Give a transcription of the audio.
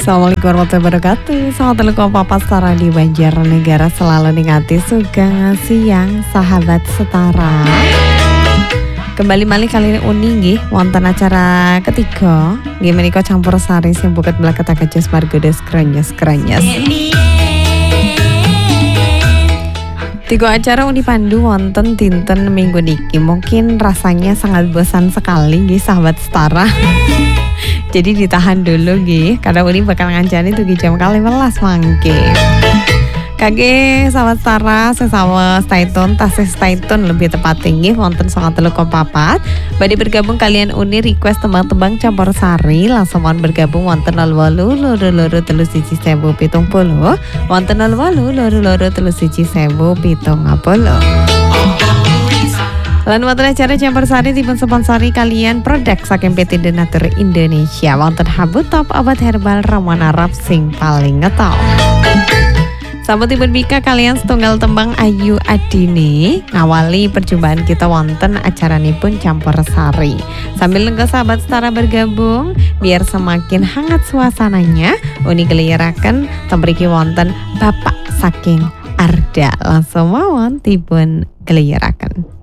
Assalamualaikum warahmatullahi wabarakatuh. Selamat teluku papa setara di Banjarnegara, selalu ningati Sugeng Siang sahabat setara. Kembali malih kali ini Uni nggih wonten acara ketiga nggih menika campur sari sing buket blaket agajus margodes krenyes-krenyes. Tiga acara Uni pandu wonten dinten minggu niki. Mungkin rasanya sangat bosan sekali nggih sahabat setara. Jadi ditahan dulu nggih, karena Uni bakal ngancani tuh jam kali melas mangke. Kage sahabat setara, sesama stay tune, tasih stay tune lebih tepat tinggi wonten 93,4. Badi bergabung kalian Uni request tembang-tembang campur sari, langsung mohon bergabung wonten 08 loro telu siji 1070, wonten 08 loro telu siji 1070. Lan wonten acara campur sari dipun sponsori kalian produk saking PT Denatur Indonesia. Wonten Habu Top obat herbal ramuan Arab sing paling ngetop. Sahabat Ibu Bika kalian setunggal tembang Ayu Adini ngawali perjumpaan kita wonten acaranipun campur sari. Sambil nenggo sahabat setara bergabung biar semakin hangat suasananya, Uni keliraken temriki wonten Bapak saking Arda. Langsung mawon dipun keliraken.